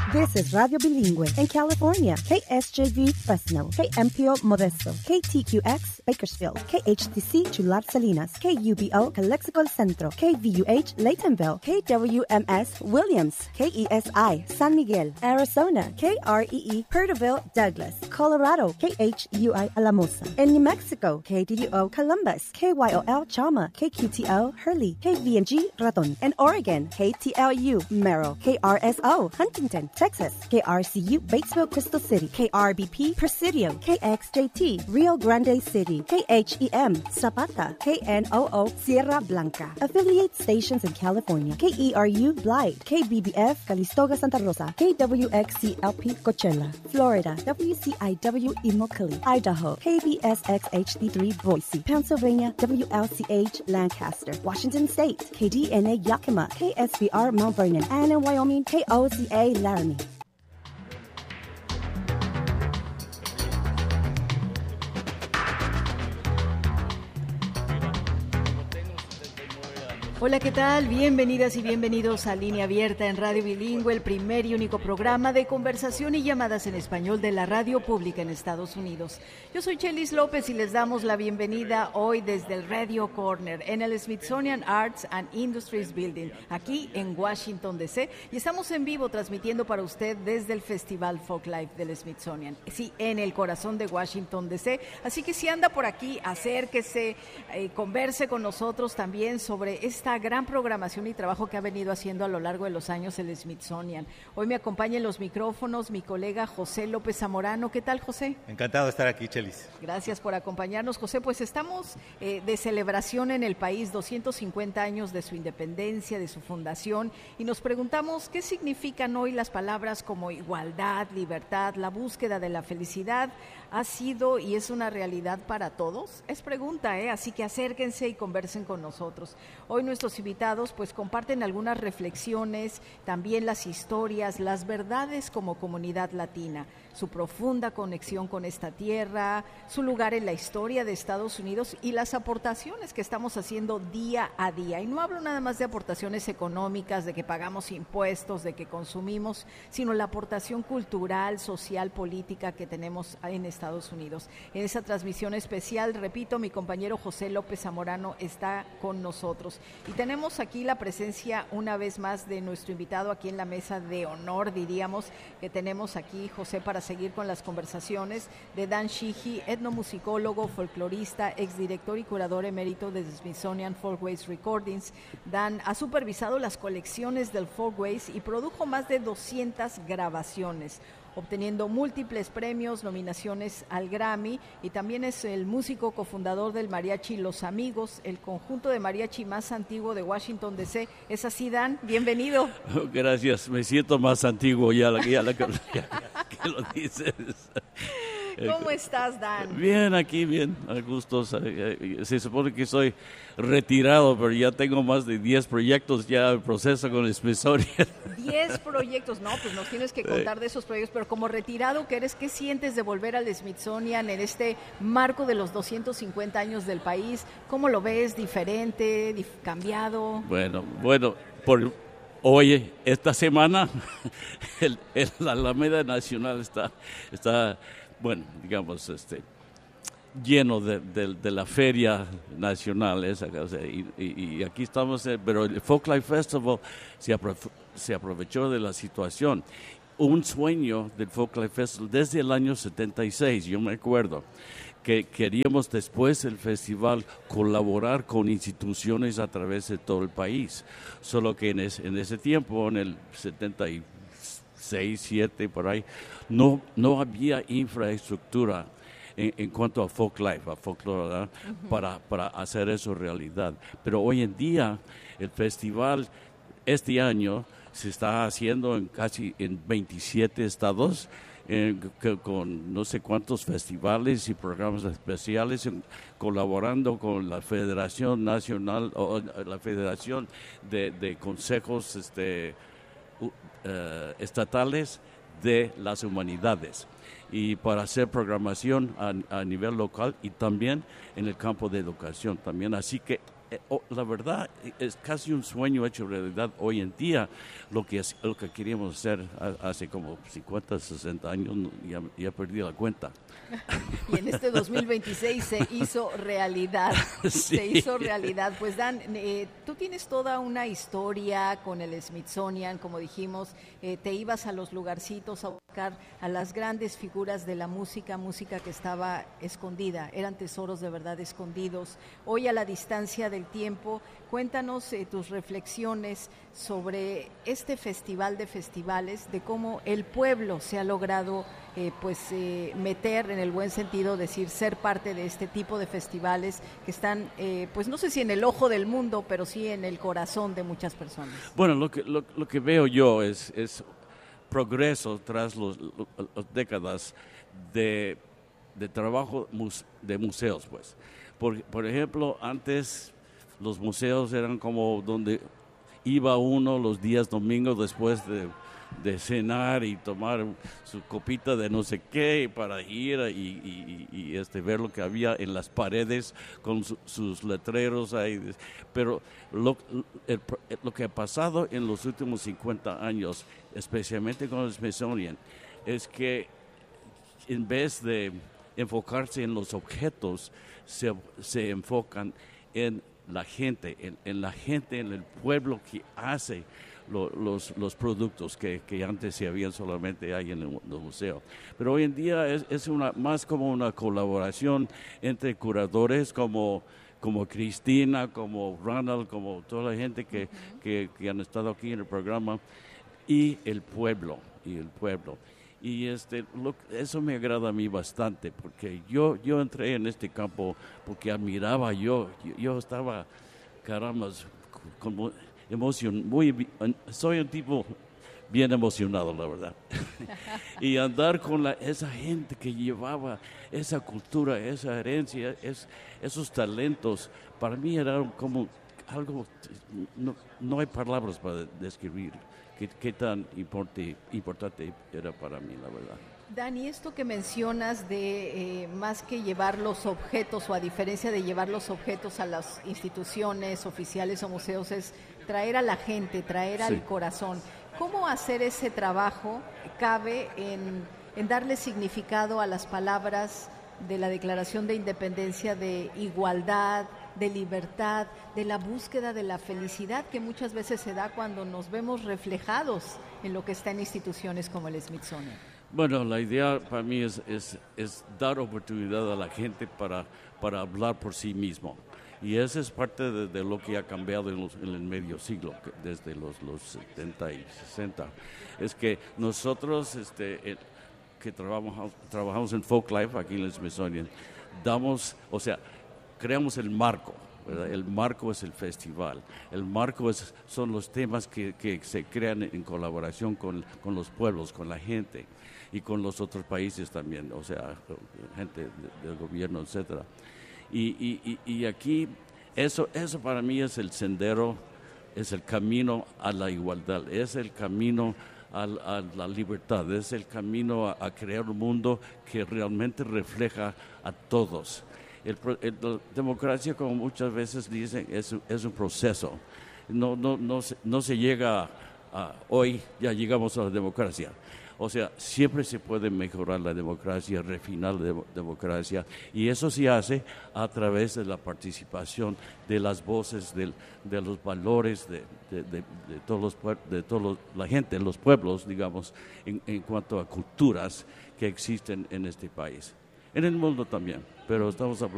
This is Radio Bilingüe in California. KSJV Fresno, KMPO Modesto, KTQX Bakersfield, KHTC Chular Salinas, KUBO Calexico Centro, KVUH Laytonville, KWMS Williams, KESI San Miguel, Arizona, KREE Perterville Douglas, Colorado, KHUI Alamosa. In New Mexico, KDUO Columbus, KYOL Chama, KQTO Hurley, KVNG Raton. In Oregon, KTLU Merrill, KRSO Huntington, Texas, KRCU Batesville Crystal City, KRBP Presidio, KXJT Rio Grande City, KHEM Zapata, KNOO Sierra Blanca. Affiliate stations in California, KERU Blythe, KBBF Calistoga Santa Rosa, KWXCLP Coachella, Florida, WCIW Immokalee, Idaho, KBSX HD3 Boise, Pennsylvania, WLCH Lancaster, Washington State, KDNA Yakima, KSBR Mount Vernon, and in Wyoming, KOCA Laramie. Hola, ¿qué tal? Bienvenidas y bienvenidos a Línea Abierta en Radio Bilingüe, el primer y único programa de conversación y llamadas en español de la radio pública en Estados Unidos. Yo soy Chelis López y les damos la bienvenida hoy desde el Radio Corner en el Smithsonian Arts and Industries Building, aquí en Washington, D.C. Y estamos en vivo transmitiendo para usted desde el Festival Folklife del Smithsonian, sí, en el corazón de Washington, D.C. Así que si anda por aquí, acérquese, converse con nosotros también sobre esta gran programación y trabajo que ha venido haciendo a lo largo de los años el Smithsonian. Hoy me acompaña en los micrófonos mi colega José López Zamorano. ¿Qué tal, José? Encantado de estar aquí, Chelis. Gracias por acompañarnos, José. Pues estamos de celebración en el país, 250 años de su independencia, de su fundación, y nos preguntamos qué significan hoy las palabras como igualdad, libertad, la búsqueda de la felicidad. ¿Ha sido y es una realidad para todos? Es pregunta, así que acérquense y conversen con nosotros. Hoy nuestros invitados pues comparten algunas reflexiones, también las historias, las verdades como comunidad latina, su profunda conexión con esta tierra, su lugar en la historia de Estados Unidos y las aportaciones que estamos haciendo día a día. Y no hablo nada más de aportaciones económicas, de que pagamos impuestos, de que consumimos, sino la aportación cultural, social, política que tenemos en Estados Unidos. En esa transmisión especial, repito, mi compañero José López Zamorano está con nosotros. Y tenemos aquí la presencia una vez más de nuestro invitado aquí en la mesa de honor, diríamos, que tenemos aquí, José, para seguir con las conversaciones, de Dan Sheehy, etnomusicólogo, folclorista, exdirector y curador emérito de Smithsonian Folkways Recordings. Dan ha supervisado las colecciones del Folkways y produjo más de 200 grabaciones, obteniendo múltiples premios, nominaciones al Grammy, y también es el músico cofundador del mariachi Los Amigos, el conjunto de mariachi más antiguo de Washington, D.C. ¿Es así, Dan? Bienvenido. Gracias, me siento más antiguo ya que lo dices. ¿Cómo estás, Dan? Bien, aquí bien, a gusto. Se supone que soy retirado, pero ya tengo más de 10 proyectos ya en proceso con el Smithsonian. 10 proyectos, no, pues nos tienes que contar de esos proyectos, pero como retirado que eres, ¿qué sientes de volver al Smithsonian en este marco de los 250 años del país? ¿Cómo lo ves? ¿Diferente? ¿Cambiado? Bueno, hoy, esta semana, la Alameda Nacional está bueno, digamos, lleno de la feria nacional esa, o sea, y aquí estamos, pero el Folklife Festival se aprovechó de la situación. Un sueño del Folklife Festival desde el año 76, yo me acuerdo, que queríamos después del festival colaborar con instituciones a través de todo el país, solo que en ese tiempo, en el 76, 7 por ahí, no había infraestructura en cuanto a folklife, a folklore, uh-huh, para hacer eso realidad. Pero hoy en día el festival este año se está haciendo casi en 27 estados, con no sé cuántos festivales y programas especiales, colaborando con la Federación Nacional o la Federación de Consejos estatales de las humanidades, y para hacer programación a nivel local y también en el campo de educación también. Así que la verdad es casi un sueño hecho realidad hoy en día. Lo que queríamos hacer hace como 50, 60 años, ya perdí la cuenta. Y en este 2026 se hizo realidad. Sí. Se hizo realidad. Pues Dan, tú tienes toda una historia con el Smithsonian, como dijimos, te ibas a los lugarcitos a buscar a las grandes figuras de la música que estaba escondida, eran tesoros de verdad escondidos. Hoy, a la distancia del tiempo, cuéntanos tus reflexiones sobre este festival de festivales, de cómo el pueblo se ha logrado meter, en el buen sentido, decir, ser parte de este tipo de festivales que están, pues no sé si en el ojo del mundo, pero sí en el corazón de muchas personas. Bueno, lo que veo yo es progreso tras las décadas de trabajo de museos, pues. Por ejemplo, antes los museos eran como donde iba uno los días domingos después de cenar y tomar su copita de no sé qué para ir y ver lo que había en las paredes con sus letreros ahí. Pero lo que ha pasado en los últimos 50 años, especialmente con el Smithsonian, es que en vez de enfocarse en los objetos, se enfocan en la gente, en el pueblo que hace los productos que antes se habían solamente ahí en el museo. Pero hoy en día es más como una colaboración entre curadores como Cristina, como Ronald, como toda la gente que han estado aquí en el programa, y el pueblo. Y eso me agrada a mí bastante, porque yo entré en este campo porque admiraba yo estaba, caramba, como soy un tipo bien emocionado, la verdad. Y andar con esa gente que llevaba esa cultura, esa herencia, esos talentos, para mí era como algo, no hay palabras para describir qué tan importante era para mí, la verdad. Dani, esto que mencionas de más que llevar los objetos, o a diferencia de llevar los objetos a las instituciones oficiales o museos, es traer a la gente, traer al corazón. ¿Cómo hacer ese trabajo cabe en darle significado a las palabras de la Declaración de Independencia, de igualdad, de libertad, de la búsqueda de la felicidad que muchas veces se da cuando nos vemos reflejados en lo que está en instituciones como el Smithsonian? Bueno, la idea para mí es dar oportunidad a la gente para hablar por sí mismo. Y esa es parte de lo que ha cambiado en el medio siglo, desde los 70 y 60. Es que nosotros que trabajamos en Folklife aquí en el Smithsonian, creamos el marco, ¿verdad? El marco es el festival, el marco son los temas que se crean en colaboración con los pueblos, con la gente y con los otros países también, o sea, gente del gobierno, etcétera. Y aquí eso para mí es el sendero, es el camino a la igualdad, es el camino a la libertad, es el camino a crear un mundo que realmente refleja a todos. La democracia, como muchas veces dicen, es un proceso. No se llega hoy ya llegamos a la democracia. O sea, siempre se puede mejorar la democracia, refinar la democracia, y eso se hace a través de la participación de las voces, de los valores de la gente, los pueblos, digamos, en cuanto a culturas que existen en este país. En el mundo también, pero estamos hablando